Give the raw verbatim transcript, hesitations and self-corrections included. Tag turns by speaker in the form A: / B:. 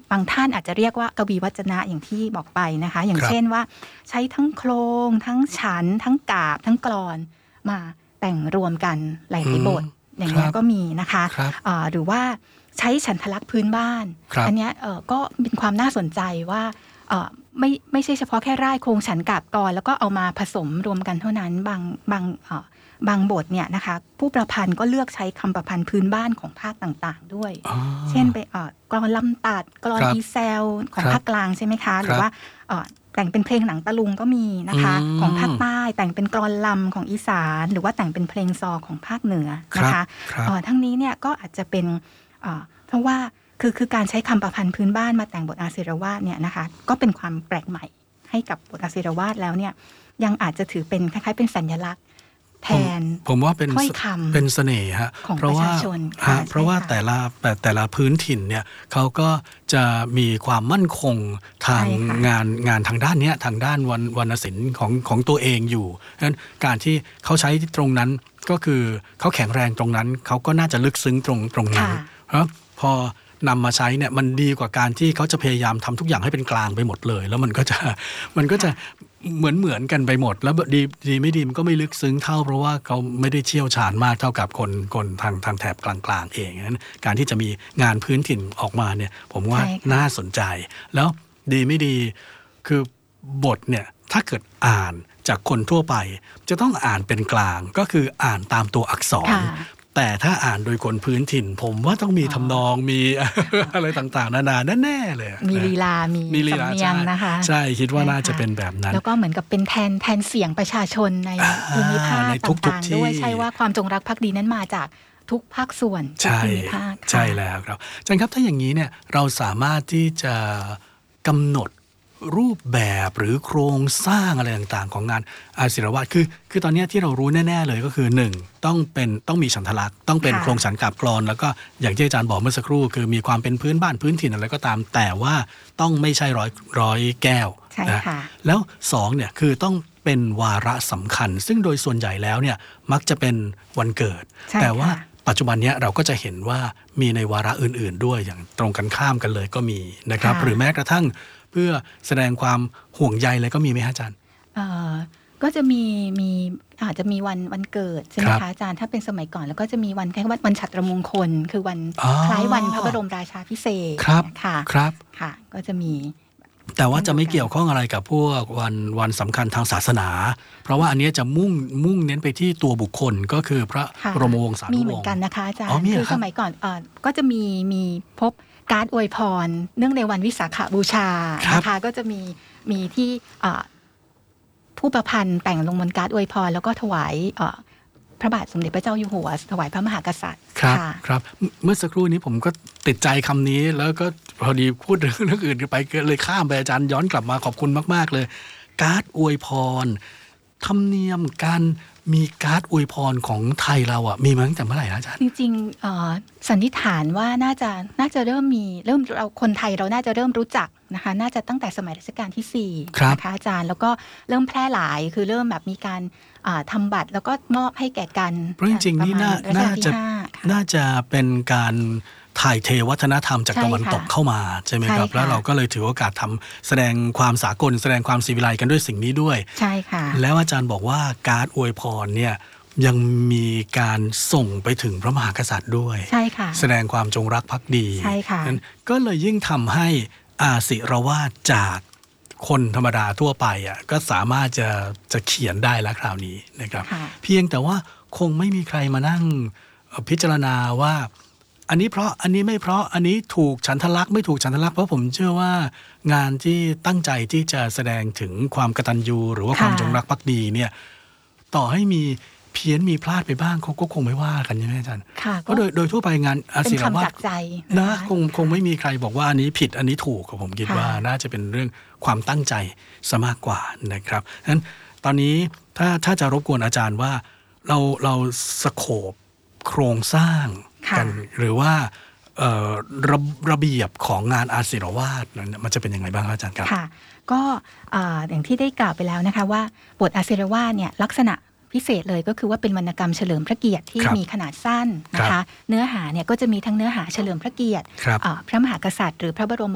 A: บางท่านอาจจะเรียกว่ากวีวจนะอย่างที่บอกไปนะคะอย่างเช่นว่าใช้ทั้งโครงทั้งฉันทั้งกาบทั้งกลอนมาแต่งรวมกันหลายๆบทอย่างนี้ก็มีนะคะหรือว่าใช้ฉันทลักษณ์พื้นบ้านอันนี้ก็เป็นความน่าสนใจว่าไม่ไม่ใช่เฉพาะแค่ร่ายโครงฉันกาบกลอนแล้วก็เอามาผสมรวมกันเท่านั้นบางบางบางบทเนี่ยนะคะผู้ประพันธ์ก็เลือกใช้คำประพันธ์พื้นบ้านของภาคต่างๆด้วยเช่นไปกลอนลำตัดกลอนอีแซลของภาคกลางใช่ไหมคะหรือว่าแต่งเป็นเพลงหนังตะลุงก็มีนะคะของภาคใต้แต่งเป็นกลอนลำของอีสานหรือว่าแต่งเป็นเพลงซอของภาคเหนือนะคะทั้งนี้เนี่ยก็อาจจะเป็นเพราะว่าคือคือการใช้คำประพันธ์พื้นบ้านมาแต่งบทอาศิรวาทเนี่ยนะคะก็เป็นความแปลกใหม่ให้กับบทอาศิรวาทแล้วเนี่ยยังอาจจะถือเป็นคล้ายๆเป็นสัญลักษณ์แทน
B: ผมผมว่าเป็นเป็นเสน่ห์ฮะเพราะว่าเพราะว่าแต่ละแต่แต่ละพื้นถิ่นเนี่ยเขาก็จะมีความมั่นคงทางงานงานทางด้านนี้ทางด้านวรรณวรรณศิลป์ของของตัวเองอยู่ฉะนั้นการที่เขาใช้ตรงนั้นก็คือเขาแข็งแรงตรงนั้นเขาก็น่าจะลึกซึ้งตรงตรงนั้นเพราะพอนำมาใช้เนี่ยมันดีกว่าการที่เขาจะพยายามทำทุกอย่างให้เป็นกลางไปหมดเลยแล้วมันก็จะมันก็จะเหมือนเหมือนกันไปหมดแล้วดีดีไม่ดีมันก็ไม่ลึกซึ้งเท่าเพราะว่าเขาไม่ได้เชี่ยวชาญมากเท่ากับคนคนทางทางแถบกลางๆเองนั้นการที่จะมีงานพื้นถิ่นออกมาเนี่ยผมว่าน่าสนใจแล้วดีไม่ดีคือบทเนี่ยถ้าเกิดอ่านจากคนทั่วไปจะต้องอ่านเป็นกลางก็คืออ่านตามตัวอักษรแต่ถ้าอ่านโดยคนพื้นถิ่นผมว่าต้องมีทำนองมีอะไรต่างๆนานาแน่ๆเลย
A: มีลีลามีสำเนียงนะคะ
B: ใช่คิดว่าน่าจะเป็นแบบนั้น
A: แล้วก็เหมือนกับเป็นแทนแทนเสียงประชาชนในภูมิภาคต่างๆด้วยใช่ว่าความจงรักภักดีนั้นมาจากทุกภาคส่วนทุกภูมิภาค
B: ใช่แล้วครับอาจารย์ครับถ้าอย่างนี้เนี่ยเราสามารถที่จะกำหนดรูปแบบหรือโครงสร้างอะไรต่างๆของงานอาศิรวาทคือคือตอนนี้ที่เรารู้แน่ๆเลยก็คือหนึ่งต้องเป็นต้องมีฉันทลักษณ์ต้องเป็นโครงฉันกาบกลอนแล้วก็อย่างที่อาจารย์บอกเมื่อสักครู่คือมีความเป็นพื้นบ้านพื้นถิ่นอะไรก็ตามแต่ว่าต้องไม่ใช่ร้อยร้อยแก้วนะแล้วสองเนี่ยคือต้องเป็นวาระสำคัญซึ่งโดยส่วนใหญ่แล้วเนี่ยมักจะเป็นวันเกิดแต่ว่าปัจจุบันนี้เราก็จะเห็นว่ามีในวาระอื่นๆด้วยอย่างตรงกันข้ามกันเลยก็มีนะครับหรือแม้กระทั่งเพื่อแสดงความห่วงใยอะไรก็มีไหมฮะอาจารย์
A: ก็จะมีมีอาจจะมีวันวันเกิดใช่ไหมคะอาจารย์ถ้าเป็นสมัยก่อนแล้วก็จะมีวันคล้ายวันวันฉัตรมงคลคือวันคล้ายวันพระบรมราชาภิเษกค่ะ
B: ครับ
A: ค่ะก็จะมี
B: แต่ว่าจะไม่เกี่ยวข้องอะไรกับพวกวันวันสำคัญทางศาสนาเพราะว่าอันนี้จะมุ่งมุ่งเน้นไปที่ตัวบุคคลก็คือพระบรมวงศานุวงศ์
A: มีเหมือนกันนะคะอาจารย์คือสมัยก่อนก็จะมีมีพบการ์ดอวยพรเนื่องในวันวิสาขบูชานะคะก็จะมีมีที่ผู้ประพันธ์แต่งลงบนการ์ดอวยพรแล้วก็ถวายพระบาทสมเด็จพระเจ้าอยู่หัวถวายพระมหากษัตริย์
B: ครับครับเมื่อสักครู่นี้ผมก็ติดใจคำนี้แล้วก็พอดีพูดเรื่องอื่นไปเลยข้ามไปอาจารย์ย้อนกลับมาขอบคุณมากๆเลยการ์ดอวยพรธรรมเนียมการมีการ์ดอวยพรของไทยเราอ่ะมีมาตั้งแต่เมื่อไหร่นะอาจารย์
A: จริงๆสันนิษฐานว่าน่าจะน่าจะเริ่มมีเริ่มเราคนไทยเราน่าจะเริ่มรู้จักนะคะน่าจะตั้งแต่สมัยรัชกาลที่สี่นะคะอาจารย์แล้วก็เริ่มแพร่หลายคือเริ่มแบบมีการทำบัตรแล้วก็มอบให้แก่กัน
B: เพราะจริงๆนี่น่าจะน่าจะเป็นการถ่ายเทวัฒนธรรมจากตะวันตกเข้ามาใช่ไหมครับแล้วเราก็เลยถือโอกาสทำแสดงความสากลแสดงความศิวิไลกันด้วยสิ่งนี้ด้วย
A: ใช่ค่ะ
B: แล้วอาจารย์บอกว่าการ์ดอวยพรเนี่ยยังมีการส่งไปถึงพระมหากษัตริย์ด้วย
A: ใช่ค่ะ
B: แสดงความจงรักภักดี
A: ใช่ค่ะ
B: นั้นก็เลยยิ่งทำให้อาศิรวาทจากคนธรรมดาทั่วไปอ่ะก็สามารถจะจะเขียนได้แล้วคราวนี้นะครับเพียงแต่ว่าคงไม่มีใครมานั่งพิจารณาว่าอันนี้เพราะอันนี้ไม่เพราะอันนี้ถูกฉันทลักษณ์ไม่ถูกฉันทลักษณ์เพราะผมเชื่อว่างานที่ตั้งใจที่จะแสดงถึงความกตัญญูหรือว่าความจงรักภักดีเนี่ยต่อให้มีเพี้ยนมีพลาดไปบ้างเขาก็คงไม่ว่ากันใช่ไหมอาจารย์เพราะโดยโดยทั่วไปงานอาศิรวาทนะคงคงไม่มีใครบอกว่าอันนี้ผิดอันนี้ถูกผมคิดว่าน่าจะเป็นเรื่องความตั้งใจซะมากกว่านะครับฉะนั้นตอนนี้ถ้าถ้าจะรบกวนอาจารย์ว่าเราเราสโคปโครงสร้างกันหรือว่าระระเบียบของงานอาศิรวาทมันจะเป็นยังไงบ้างอาจารย์ครับ
A: ค่ะก็อย่างที่ได้กล่าวไปแล้วนะคะว่าบทอาศิรวาทเนี่ยลักษณะพิเศษเลยก็คือว่าเป็นวรรณกรรมเฉลิมพระเกียรติที่มีขนาดสั้นนะคะเนื้อหาเนี่ยก็จะมีทั้งเนื้อหาเฉลิมพระเกียรติพระมหากษัตริย์หรือพระบรม